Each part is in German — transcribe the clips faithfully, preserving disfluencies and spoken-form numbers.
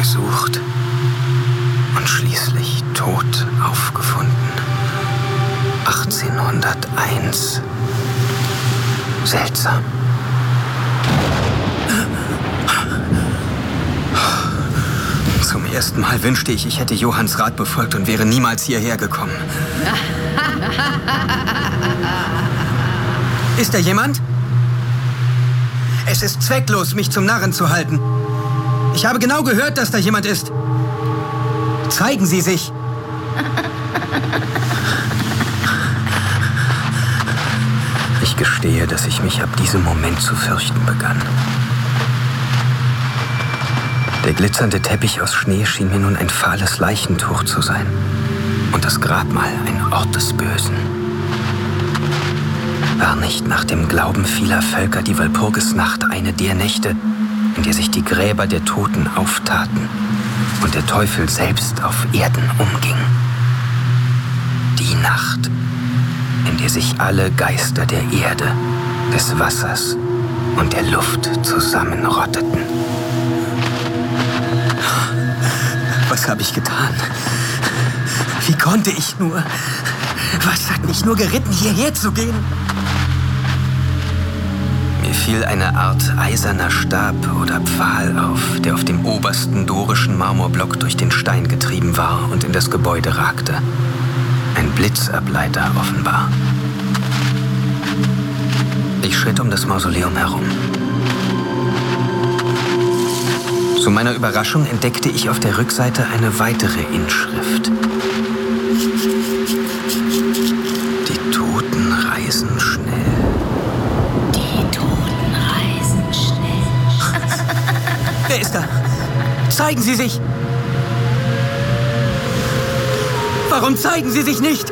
gesucht und schließlich tot aufgefunden. achtzehnhunderteins. Seltsam. Zum ersten Mal wünschte ich, ich hätte Johanns Rat befolgt und wäre niemals hierher gekommen. Ist da jemand? Es ist zwecklos, mich zum Narren zu halten. Ich habe genau gehört, dass da jemand ist. Zeigen Sie sich. Ich gestehe, dass ich mich ab diesem Moment zu fürchten begann. Der glitzernde Teppich aus Schnee schien mir nun ein fahles Leichentuch zu sein. Und das Grabmal ein Ort des Bösen. War nicht nach dem Glauben vieler Völker die Walpurgisnacht eine der Nächte, in der sich die Gräber der Toten auftaten und der Teufel selbst auf Erden umging? Die Nacht, in der sich alle Geister der Erde, des Wassers und der Luft zusammenrotteten. Was habe ich getan? Wie konnte ich nur? Was hat mich nur geritten, hierher zu gehen? Mir fiel eine Art eiserner Stab oder Pfahl auf, der auf dem obersten dorischen Marmorblock durch den Stein getrieben war und in das Gebäude ragte. Ein Blitzableiter offenbar. Ich schritt um das Mausoleum herum. Zu meiner Überraschung entdeckte ich auf der Rückseite eine weitere Inschrift. Die Toten reisen schnell. Die Toten reisen schnell. Wer ist da? Zeigen Sie sich! Warum zeigen Sie sich nicht?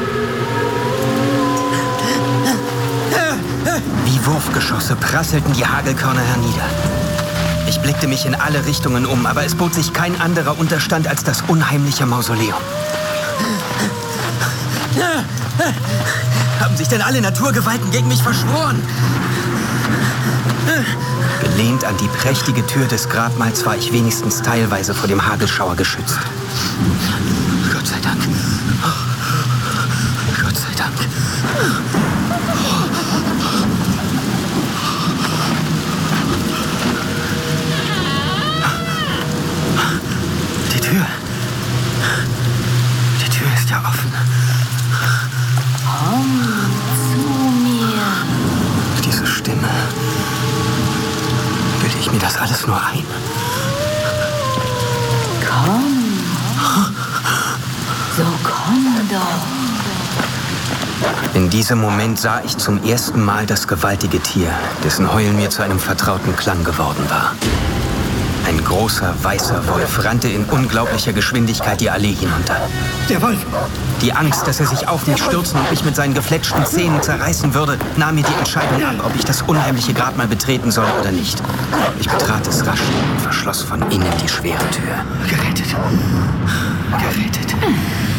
Wie Wurfgeschosse prasselten die Hagelkörner hernieder. Ich blickte mich in alle Richtungen um, aber es bot sich kein anderer Unterstand als das unheimliche Mausoleum. Haben sich denn alle Naturgewalten gegen mich verschworen? Gelehnt an die prächtige Tür des Grabmals war ich wenigstens teilweise vor dem Hagelschauer geschützt. Gott sei Dank. Gott sei Dank. Die Tür. Die Tür ist ja offen. Komm zu mir. Diese Stimme. Bilde ich mir das alles nur ein? Komm. So komm doch. In diesem Moment sah ich zum ersten Mal das gewaltige Tier, dessen Heulen mir zu einem vertrauten Klang geworden war. Ein großer, weißer Wolf rannte in unglaublicher Geschwindigkeit die Allee hinunter. Der Wolf! Die Angst, dass er sich auf mich stürzen und mich mit seinen gefletschten Zähnen zerreißen würde, nahm mir die Entscheidung ab, ob ich das unheimliche Grabmal betreten soll oder nicht. Ich betrat es rasch und verschloss von innen die schwere Tür. Gerettet. Gerettet.